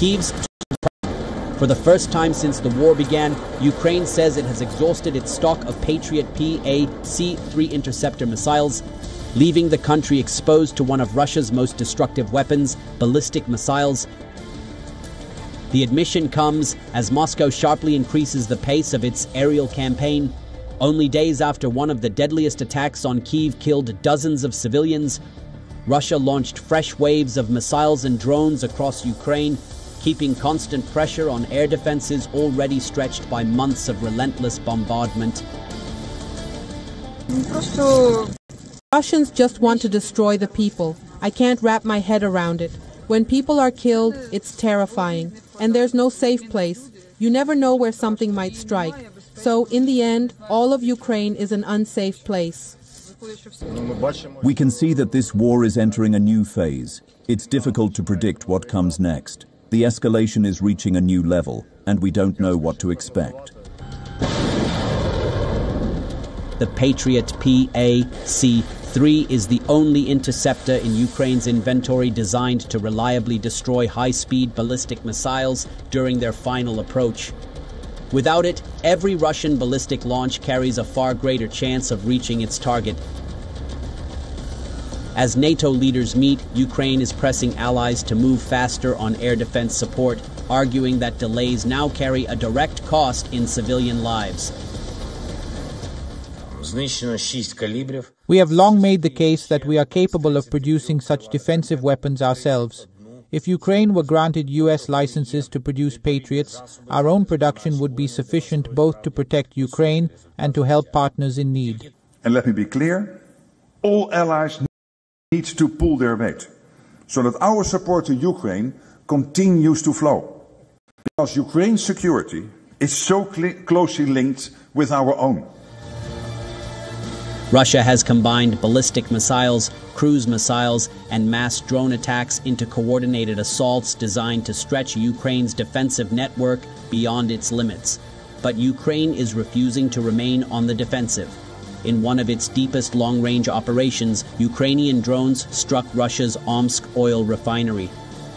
Kyiv's for the first time since the war began, Ukraine says it has exhausted its stock of Patriot PAC-3 interceptor missiles, leaving the country exposed to one of Russia's most destructive weapons, ballistic missiles. The admission comes as Moscow sharply increases the pace of its aerial campaign. Only days after one of the deadliest attacks on Kyiv killed dozens of civilians, Russia launched fresh waves of missiles and drones across Ukraine, keeping constant pressure on air defenses already stretched by months of relentless bombardment. Russians just want to destroy the people. I can't wrap my head around it. When people are killed, it's terrifying. And there's no safe place. You never know where something might strike. So, in the end, all of Ukraine is an unsafe place. We can see that this war is entering a new phase. It's difficult to predict what comes next. The escalation is reaching a new level, and we don't know what to expect. The Patriot PAC-3 is the only interceptor in Ukraine's inventory designed to reliably destroy high-speed ballistic missiles during their final approach. Without it, every Russian ballistic launch carries a far greater chance of reaching its target. As NATO leaders meet, Ukraine is pressing allies to move faster on air defense support, arguing that delays now carry a direct cost in civilian lives. We have long made the case that we are capable of producing such defensive weapons ourselves. If Ukraine were granted U.S. licenses to produce Patriots, our own production would be sufficient both to protect Ukraine and to help partners in need. And let me be clear, all allies need to pull their weight, so that our support to Ukraine continues to flow. Because Ukraine's security is so closely linked with our own. Russia has combined ballistic missiles, cruise missiles, and mass drone attacks into coordinated assaults designed to stretch Ukraine's defensive network beyond its limits. But Ukraine is refusing to remain on the defensive. In one of its deepest long-range operations, Ukrainian drones struck Russia's Omsk oil refinery.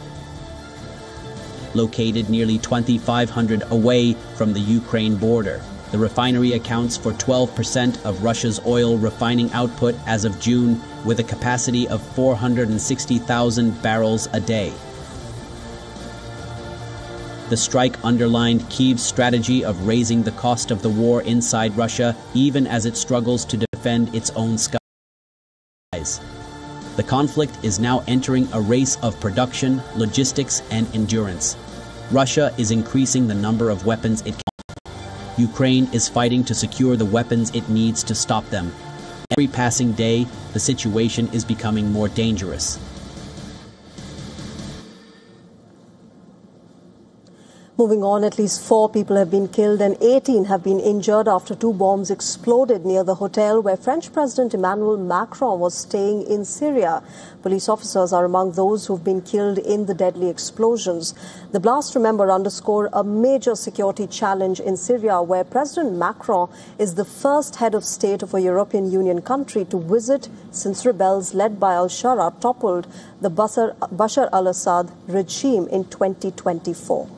Located nearly 2,500 away from the Ukraine border, the refinery accounts for 12% of Russia's oil refining output as of June, with a capacity of 460,000 barrels a day. The strike underlined Kyiv's strategy of raising the cost of the war inside Russia, even as it struggles to defend its own skies. The conflict is now entering a race of production, logistics, and endurance. Russia is increasing the number of weapons it can. Ukraine is fighting to secure the weapons it needs to stop them. Every passing day, the situation is becoming more dangerous. Moving on, at least 4 people have been killed and 18 have been injured after 2 bombs exploded near the hotel where French President Emmanuel Macron was staying in Syria. Police officers are among those who've been killed in the deadly explosions. The blasts, remember, underscore a major security challenge in Syria, where President Macron is the first head of state of a European Union country to visit since rebels led by al-Shara toppled the Bashar al-Assad regime in 2024.